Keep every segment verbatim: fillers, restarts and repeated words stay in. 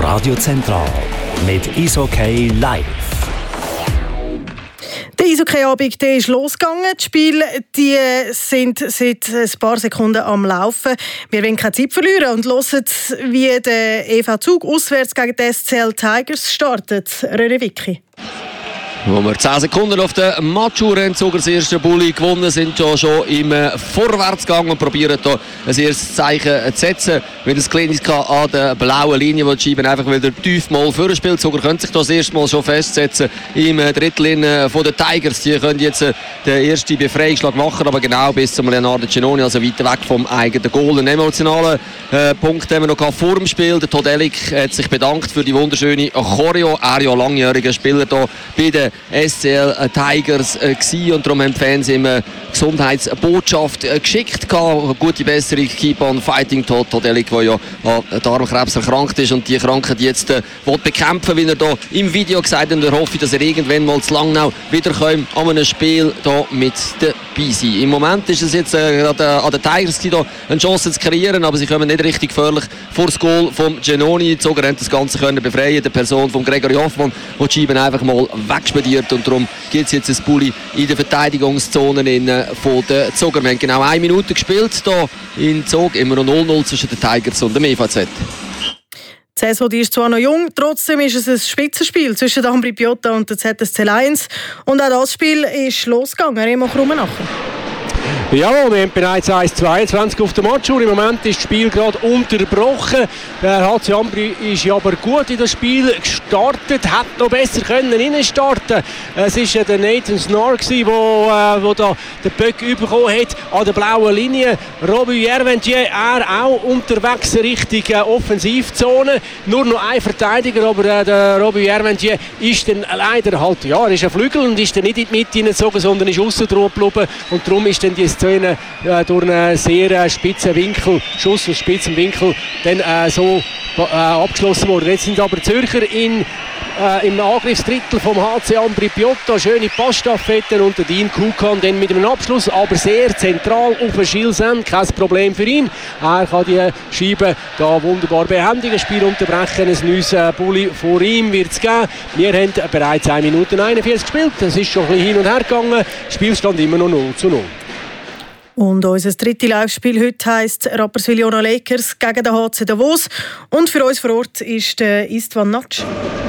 Radio Zentral mit Eishockey live. Der Eishockey-Abend ist losgegangen. Die Spiele die sind seit ein paar Sekunden am Laufen. Wir wollen keine Zeit verlieren und hören, wie der E V Zug auswärts gegen die S C L Tigers startet. René Wicki. Wo wir zehn Sekunden auf der Matchuhr haben, das erste Bulli gewonnen, sind ja schon im Vorwärtsgang und probieren hier ein erstes Zeichen zu setzen. Mit einem Kleines an der blauen Linie, wo die Scheiben einfach wieder tief mal vorspielt. Sogar könnte sich das erste Mal schon festsetzen im Drittel von den Tigers. Die können jetzt den ersten Befreiungsschlag machen, aber genau bis zum Leonardo Giannoni, also weiter weg vom eigenen Goal. Einen emotionalen äh, Punkt haben wir noch vor dem Spiel. Der Todelik hat sich bedankt für die wunderschöne Choreo. Er ja langjähriger Spieler hier bei den S C L Tigers äh, gsi und darum haben die Fans ihm eine Gesundheitsbotschaft äh, geschickt. Eine gute Besserung, keep on fighting. Todelik, der ja an Darmkrebs erkrankt ist und die Krankheit jetzt äh, will bekämpfen, wie er da im Video gesagt hat, und er hofft, dass er irgendwann mal zu Langnau wiederkommt an einem Spiel da mit dabei sein. Im Moment ist es jetzt äh, an den Tigers da eine Chance zu kreieren, aber sie kommen nicht richtig gefährlich vor das Goal von Giannoni. Die Zoger haben das Ganze können befreien, der Person von Gregory Hoffmann, der die Scheiben einfach mal wegspediert. Und darum gibt es jetzt ein Bulli in der Verteidigungszone von den Zoger. Wir haben genau eine Minute gespielt hier in Zog, immer noch null null zwischen den Tigers und dem E V Z. Die Saison die ist zwar noch jung, trotzdem ist es ein Spitzenspiel zwischen der Ambri Piotta und der Z S C Lions. Und auch das Spiel ist losgegangen. Remo Krummenacher. Ja, wir haben bereits eins zweiundzwanzig auf der Matchuhr. Im Moment ist das Spiel gerade unterbrochen. Der H C Ambri ist aber gut in das Spiel gestartet, hat noch besser können reinstarten. Es war der Nathan Snar, der wo, wo da den Böck bekommen hat an der blauen Linie. Robbie Jerventier, er auch unterwegs Richtung Offensivzone. Nur noch ein Verteidiger, aber äh, der Robbie Jerventier ist dann leider halt, ja, er ist ein Flügel und ist dann nicht in die Mitte hineingezogen, sondern ist aussen drauf geblieben. Und darum ist dann die Szene äh, durch einen sehr äh, spitzen Winkel, Schuss aus spitzen Winkel, dann äh, so äh, abgeschlossen worden. Jetzt sind aber Zürcher in, äh, im Angriffsdrittel vom H C Ambri Piotta. Schöne Passstaffetten und der Dean Kukan dann mit einem Abschluss, aber sehr zentral auf den Schilsen. Kein Problem für ihn. Er kann die Scheibe da wunderbar behändigen, das Spiel unterbrechen. Ein neues äh, Bulli vor ihm wird es geben. Wir haben bereits eine Minute einundvierzig gespielt. Es ist schon ein bisschen hin und her gegangen. Spielstand immer noch null zu null. Und unser drittes Live-Spiel heute heisst Rapperswil-Jona Lakers gegen den H C Davos. Und für uns vor Ort ist der Istvan Natsch.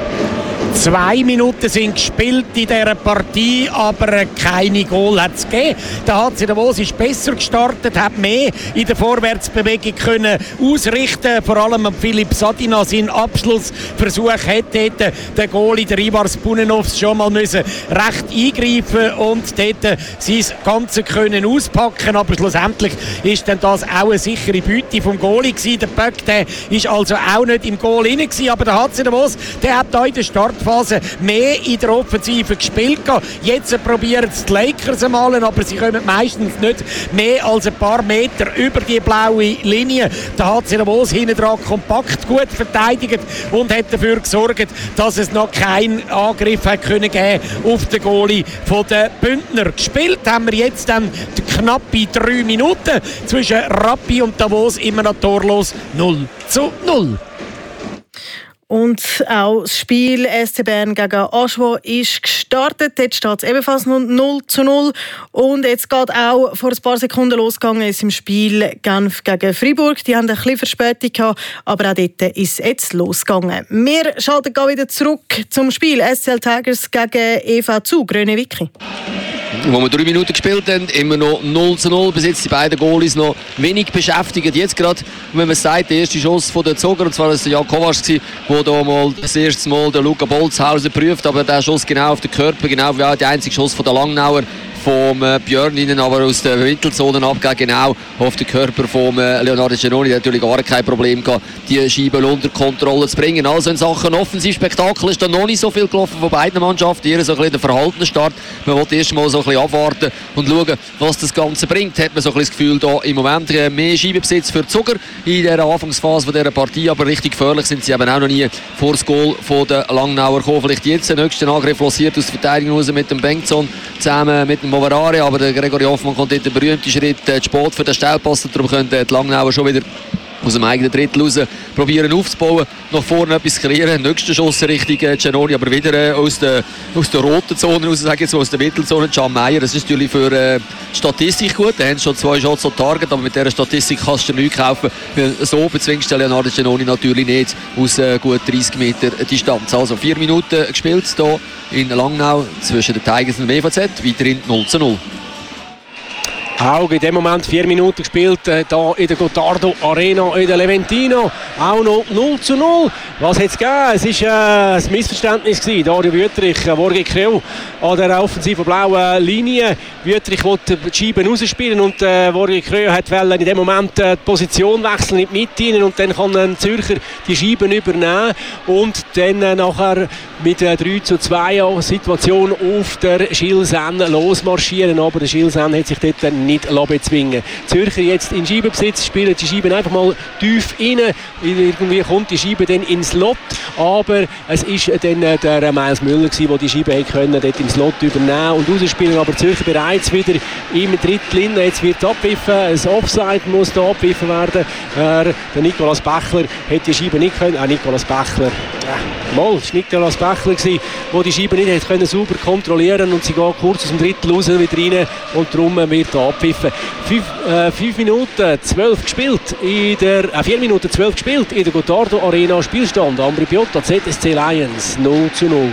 Zwei Minuten sind gespielt in dieser Partie, aber keine Goal hat es gegeben. Der H C Davos ist besser gestartet, hat mehr in der Vorwärtsbewegung können ausrichten. Vor allem Philipp Sadina seinen Abschlussversuch hätte dort der Goalie, der Ivar Spunenovs, schon mal müssen recht eingreifen und dort sein Ganze können auspacken. Aber schlussendlich ist dann das auch eine sichere Beute vom Goalie gewesen. Der Böck, der ist also auch nicht im Goal rein gewesen, aber der H C Davos, der hat da in der Start Phase mehr in der Offensive gespielt. Jetzt probieren es die Lakers einmal, aber sie kommen meistens nicht mehr als ein paar Meter über die blaue Linie. Der H C Davos hinten dran kompakt gut verteidigt und hat dafür gesorgt, dass es noch keinen Angriff hat können geben auf den Goalie von den Bündner. Gespielt haben wir jetzt dann knappe drei Minuten zwischen Rappi und Davos, immer noch torlos null zu null. Und auch das Spiel S C Bern gegen Aschwo ist gestartet. Dort steht es ebenfalls null zu null. Und jetzt geht auch vor ein paar Sekunden losgegangen ist im Spiel Genf gegen Freiburg. Die haben ein bisschen Verspätung gehabt, aber auch dort ist es jetzt losgegangen. Wir schalten wieder zurück zum Spiel S C L Tigers gegen E V Zug. René Wicki. Wo wir drei Minuten gespielt haben, immer noch null zu null. Bis jetzt die beiden Goalies noch wenig beschäftigt. Jetzt gerade, wenn man sagt, der erste Schuss von den Zoger, und zwar war es Jan Kovacs, der da mal das erste Mal den Luca Bolzhausen prüft, aber der Schuss genau auf den Körper, genau wie auch der einzige Schuss von der Langnauer vom äh, Björn innen, aber aus der Mittelzone abgegeben, genau auf den Körper von äh, Leonardo Giannoni. Der hat natürlich gar kein Problem gehabt, die Scheiben unter Kontrolle zu bringen. Also in Sachen Offensivspektakel ist da noch nicht so viel gelaufen von beiden Mannschaften. Hier so ein bisschen der verhaltene Start. Man wollte erst mal so ein bisschen abwarten und schauen, was das Ganze bringt. Hat man so ein bisschen das Gefühl, da im Moment äh, mehr Scheibenbesitz für Zucker in der Anfangsphase von dieser Partie, aber richtig gefährlich sind sie eben auch noch nie vor das Goal von der Langnauer gekommen. Vielleicht jetzt der nächste Angriff lanciert aus der Verteidigung raus mit dem Bengtson zusammen mit dem Moverare, aber der Gregory Hoffmann kommt dort den berühmten Schritt äh, zu spät für den Stellpass, darum könnte die Langnauer schon wieder aus dem eigenen Drittel raus probieren aufzubauen, nach vorne etwas zu kreieren. Nächster Schuss Richtung Giannoni, aber wieder äh, aus, der, aus der roten Zone raus, sage ich jetzt mal, aus der Mittelzone. Can Meyer, das ist natürlich für äh, die Statistik gut. Da haben schon zwei Shots on Target, aber mit dieser Statistik kannst du nichts kaufen. So bezwingst du Leonardo Giannoni natürlich nicht aus äh, gut dreißig Meter Distanz. Also vier Minuten gespielt hier in Langnau zwischen den Tigers und dem E V Z, weiterhin null zu null. Auch in dem Moment vier Minuten gespielt, äh, hier in der Gottardo Arena in der Leventino. Auch noch null zu null. Was hat es gegeben? Es war äh, ein Missverständnis gewesen. Dario Wüttrich, äh, Vorge Kreu an der offensiven blauen Linie. Wüttrich wollte die Scheiben rausspielen und äh, Vorge Kreu hat in dem Moment äh, die Position wechseln, nicht mitdienen und dann kann ein Zürcher die Scheiben übernehmen und dann äh, nachher mit der drei zu zwei Situation auf der Schilsen losmarschieren. Aber der Schilsen hat sich dort nicht bezwingen. Zürcher jetzt in Scheibenbesitz, spielen die Scheiben einfach mal tief rein. Irgendwie kommt die Scheibe dann ins Slot, aber es ist dann der Miles Müller gewesen, der die Scheibe können, dort im Slot übernehmen und rausspielen. Aber Zürcher bereits wieder im Drittel. Jetzt wird abgepfiffen, ein Offside muss da abgepfiffen werden. Äh, der Nicolas Bächler hätte die Scheibe nicht können. Ah, Nicolas Bächler. Äh, mal, es war Nicolas Bächler, der die Scheibe nicht hätte können sauber kontrollieren und sie geht kurz aus dem Drittel raus wieder rein und darum wird da abgepfiffen. Fünf, äh, fünf Minuten zwölf gespielt in der äh, vier Minuten zwölf gespielt in der Gottardo Arena. Spielstand Ambri Piotta, Z S C Lions null zu null.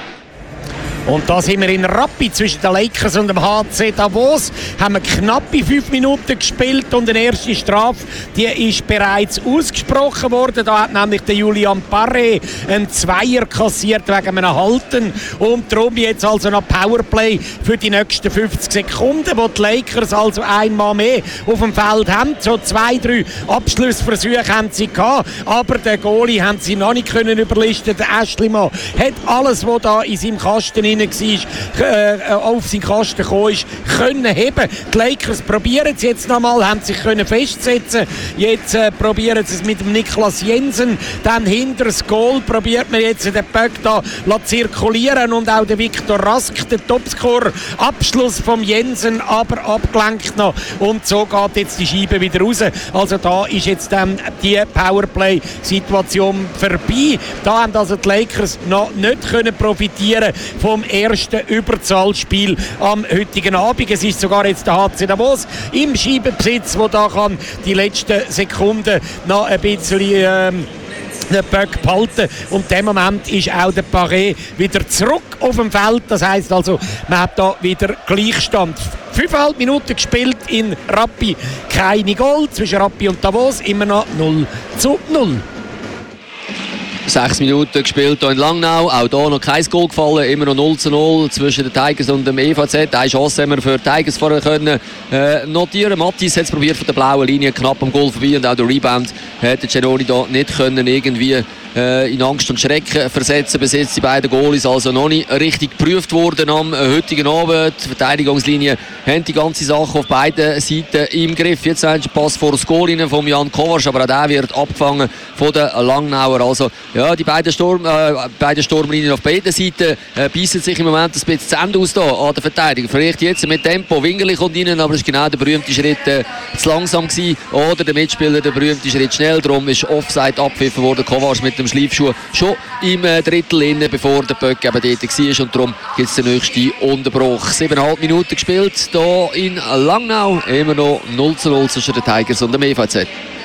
Und da sind wir in Rappi zwischen den Lakers und dem H C Davos. Haben wir knappe fünf Minuten gespielt und eine erste Strafe, die ist bereits ausgesprochen worden. Da hat nämlich der Julian Paré einen Zweier kassiert wegen einem Halten. Und darum jetzt also noch Powerplay für die nächsten fünfzig Sekunden, wo die Lakers also einmal mehr auf dem Feld haben. So zwei, drei Abschlussversuche haben sie gehabt, aber den Goalie haben sie noch nicht können überlisten. Der Ashley Mann hat alles, was da in seinem Kasten war, äh, auf seinen Kasten gekommen ist, können heben. Die Lakers probieren es jetzt nochmal, haben sich können festsetzen. Jetzt äh, probieren sie es mit dem Niklas Jensen. Dann hinter das Goal probiert man jetzt den Böck da zirkulieren und auch der Viktor Rask, der Topscorer. Abschluss vom Jensen, aber abgelenkt noch. Und so geht jetzt die Scheibe wieder raus. Also da ist jetzt ähm, die Powerplay-Situation vorbei. Da haben also die Lakers noch nicht können profitieren vom ersten Überzahlspiel am heutigen Abend. Es ist sogar jetzt der H C Davos im Scheibenbesitz, wo da kann die letzten Sekunden noch ein bisschen ähm, den Böck behalten. Und in dem Moment ist auch der Paré wieder zurück auf dem Feld. Das heisst also, man hat da wieder Gleichstand. Fünfeinhalb Minuten gespielt in Rappi. Keine Goal zwischen Rappi und Davos. Immer noch null zu null. Sechs Minuten gespielt hier in Langnau, auch hier noch kein Goal gefallen, immer noch null zu null zwischen den Tigers und dem E V Z. Eine Chance haben wir für die Tigers vorher können äh, notieren. Mattis hat es probiert von der blauen Linie, knapp am Goal vorbei und auch der Rebound hätte Giannoni da nicht können irgendwie äh, in Angst und Schrecken versetzen. Bis jetzt die beiden Goalies also noch nicht richtig geprüft worden am heutigen Abend. Die Verteidigungslinie haben die ganze Sache auf beiden Seiten im Griff. Jetzt ein Pass vor das Goal rein von Jan Kovac, aber auch der wird abgefangen von den Langnauer. Also ja, die beiden, Sturm, äh, beiden Sturmlinien auf beiden Seiten äh, beißen sich im Moment ein bisschen zu Ende aus da an der Verteidigung. Vielleicht jetzt mit Tempo, Wingerli kommt rein, aber es ist genau der berühmte Schritt äh, zu langsam gewesen. Oder der Mitspieler der berühmte Schritt schnell. Darum ist Offside abgepfiffen worden. Kovac mit dem Schleifschuh schon im äh, Drittel innen, bevor der Böck eben dort war. Und darum gibt es den nächsten Unterbruch. Siebeneinhalb Minuten gespielt hier in Langnau. Immer noch null zu null zwischen den Tigers und dem E V Z.